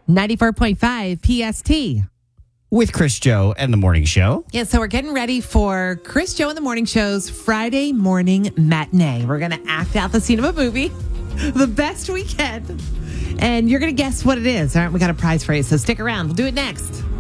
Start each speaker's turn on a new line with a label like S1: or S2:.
S1: 94.5 PST.
S2: With Chris, Joe, and the Morning Show.
S1: Yeah, so we're getting ready for Chris, Joe, and the Morning Show's Friday morning matinee. We're going to act out the scene of a movie the best we can. And you're going to guess what it is. All right, we got a prize for you, so stick around. We'll do it next.